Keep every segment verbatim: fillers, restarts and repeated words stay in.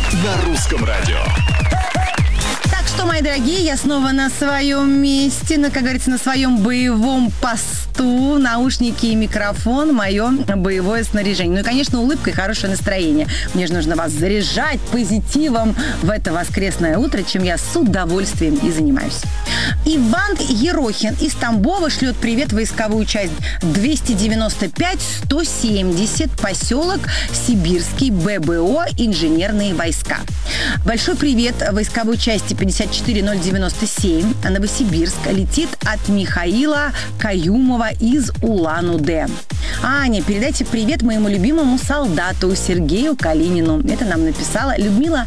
на русском радио. Так что, мои дорогие, я снова на своем месте, на, как говорится, на своем боевом посту. Наушники и микрофон, мое боевое снаряжение. Ну и, конечно, улыбка и хорошее настроение. Мне же нужно вас заряжать позитивом в это воскресное утро, чем я с удовольствием и занимаюсь. Иван Ерохин из Тамбова шлет привет в войсковую часть двести девяносто пять сто семьдесят, поселок Сибирский, ББО, инженерные войска. Большой привет войсковой части пятьдесят четыре ноль девяносто семь, Новосибирск, летит от Михаила Каюмова из Улан-Удэ. Аня, передайте привет моему любимому солдату Сергею Калинину. Это нам написала Людмила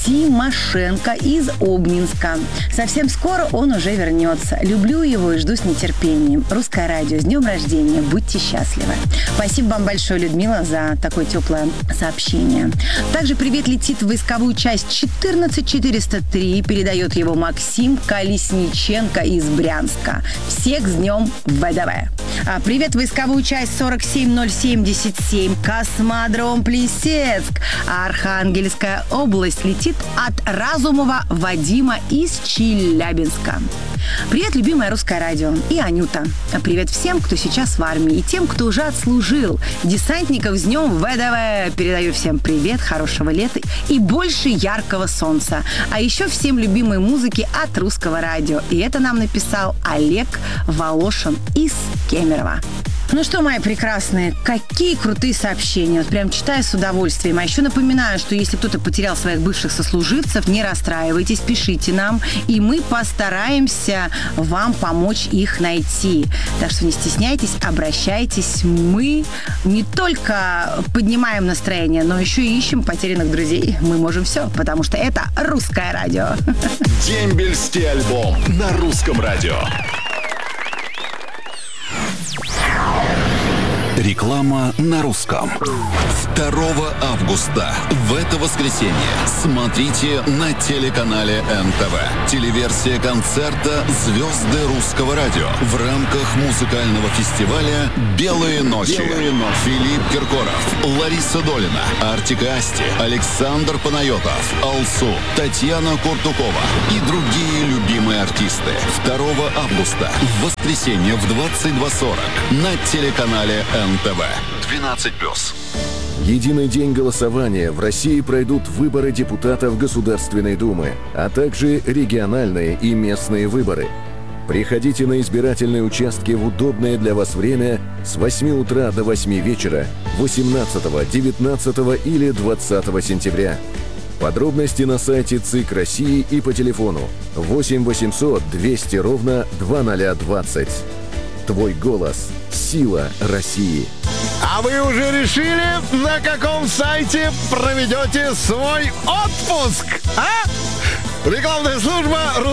Тимошенко из Обнинска. Совсем скоро он уже вернется. Люблю его и жду с нетерпением. Русское радио, с днем рождения. Будьте счастливы. Спасибо вам большое, Людмила, за такое теплое сообщение. Также привет летит в войсковую часть четырнадцать четыреста три. Передает его Максим Колесниченко из Брянска. Всех с днем ВДВ. А, привет, войсковую часть сорок семь ноль семьдесят семь, Космодром Плесецк, Архангельская область, летит от Разумова Вадима из Челябинска. Привет, любимое русское радио и Анюта. Привет всем, кто сейчас в армии и тем, кто уже отслужил. Десантников с днем ВДВ. Передаю всем привет, хорошего лета и больше яркого солнца. А еще всем любимой музыки от русского радио. И это нам написал Олег Волошин из Кемерово. Ну что, мои прекрасные, какие крутые сообщения. Вот прям читаю с удовольствием. А еще напоминаю, что если кто-то потерял своих бывших сослуживцев, не расстраивайтесь, пишите нам, и мы постараемся вам помочь их найти. Так что не стесняйтесь, обращайтесь. Мы не только поднимаем настроение, но еще и ищем потерянных друзей. Мы можем все, потому что это русское радио. Дембельский альбом на русском радио. Реклама на русском. второго августа в это воскресенье смотрите на телеканале эн тэ вэ. Телеверсия концерта «Звезды русского радио» в рамках музыкального фестиваля «Белые ночи». Белые ночи. Филипп Киркоров, Лариса Долина, Артик и Асти, Александр Панайотов, Алсу, Татьяна Куртукова и другие любимые артисты. второго августа в воскресенье в двадцать два сорок на телеканале эн тэ вэ. двенадцать плюс. Единый день голосования. В России пройдут выборы депутатов Государственной Думы, а также региональные и местные выборы. Приходите на избирательные участки в удобное для вас время с восьми утра до восьми вечера восемнадцатого, девятнадцатого или двадцатого сентября. Подробности на сайте ЦИК России и по телефону восемь восемьсот двести ровно двадцать двадцать. Твой голос – сила России. А вы уже решили, на каком сайте проведете свой отпуск? А? Рекламная служба